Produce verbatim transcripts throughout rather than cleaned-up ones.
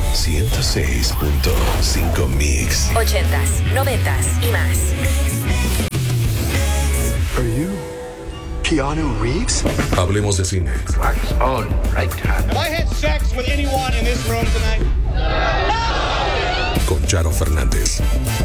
ciento seis punto cinco Mix. Ochentas, noventas y más. Are you Keanu Reeves? Hablemos de cine. Wax on, right hand. Have I had sex with anyone in this room tonight? Con Charo Fernández.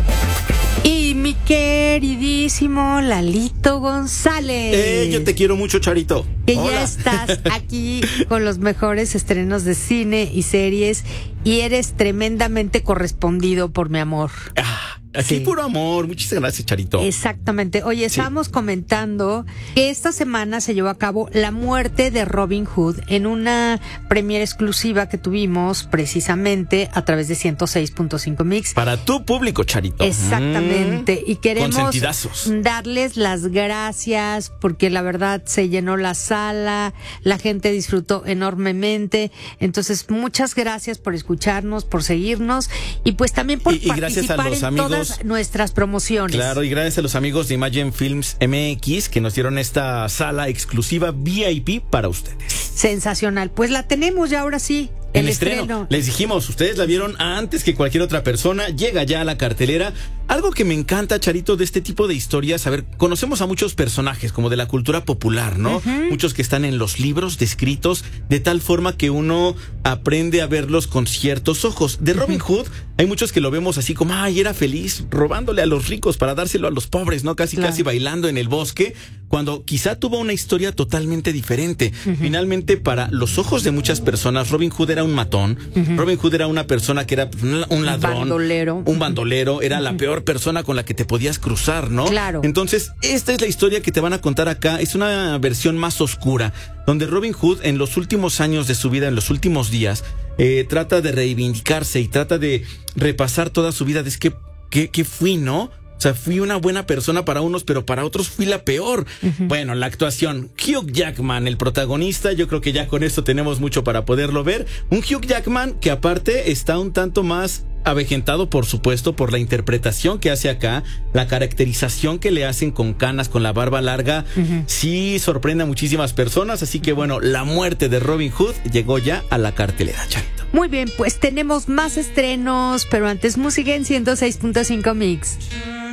Y mi queridísimo Lalito González. Eh, yo te quiero mucho, Charito. Que Hola. ya estás aquí con los mejores estrenos de cine y series y eres tremendamente correspondido por mi amor. Ah, aquí Sí. puro amor. Muchas gracias, Charito. Exactamente. Oye, estábamos comentando que esta semana se llevó a cabo la muerte de Robin Hood en una premiere exclusiva que tuvimos precisamente a través de ciento seis punto cinco Mix. Para tu público, Charito. Exactamente. Mm, Y queremos consentidazos. darles las gracias porque la verdad se llenó la sala, la gente disfrutó enormemente. Entonces, muchas gracias por escucharnos, por seguirnos y pues también por Y- y gracias a participar los en amigos. todas nuestras promociones. Claro, y gracias a los amigos de Imagine Films M X que nos dieron esta sala exclusiva V I P para ustedes. Sensacional. Pues la tenemos ya ahora sí. El, estreno. Les dijimos, ustedes la vieron antes que cualquier otra persona, llega ya a la cartelera. Algo que me encanta, Charito, de este tipo de historias, a ver, conocemos a muchos personajes como de la cultura popular, ¿no? Uh-huh. Muchos que están en los libros descritos de tal forma que uno aprende a verlos con ciertos ojos. De Robin uh-huh. Hood, hay muchos que lo vemos así como, ay, era feliz robándole a los ricos para dárselo a los pobres, ¿no? Casi, claro. casi bailando en el bosque, cuando quizá tuvo una historia totalmente diferente. Uh-huh. Finalmente, para los ojos de muchas personas, Robin Hood era un matón. Uh-huh. Robin Hood era una persona que era un ladrón. Bandolero. Un bandolero. Era uh-huh. la peor persona con la que te podías cruzar, ¿no? Claro. Entonces, esta es la historia que te van a contar acá. Es una versión más oscura, donde Robin Hood, en los últimos años de su vida, en los últimos días, eh, trata de reivindicarse y trata de repasar toda su vida. Es que, que, que fui, ¿no? O sea, fui una buena persona para unos, pero para otros fui la peor. Uh-huh. Bueno, la actuación. Hugh Jackman, el protagonista, yo creo que ya con esto tenemos mucho para poderlo ver. Un Hugh Jackman que aparte está un tanto más avejentado, por supuesto, por la interpretación que hace acá, la caracterización que le hacen con canas, con la barba larga, uh-huh. sí sorprende a muchísimas personas, así que bueno, la muerte de Robin Hood llegó ya a la cartelera, Charito. Muy bien, pues tenemos más estrenos, pero antes música en ciento seis punto cinco Mix.